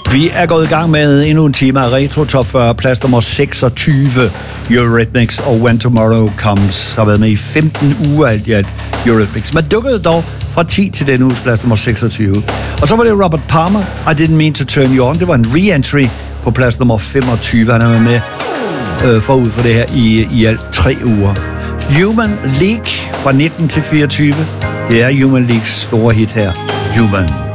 Vi er gået i gang med endnu en time af Retro Top 40, plads nummer 26, Eurythmics og When Tomorrow Comes. Har været med i 15 uger alt i alt, Eurythmics. Man dukkede dog fra 10 til denne uges plads nummer 26. Og så var det Robert Palmer, I Didn't Mean to Turn You On. Det var en re-entry på plads nummer 25. Han har været med forud for det her i alt 3 uger. Human League fra 19 til 24. Det er Human Leagues store hit her, Human.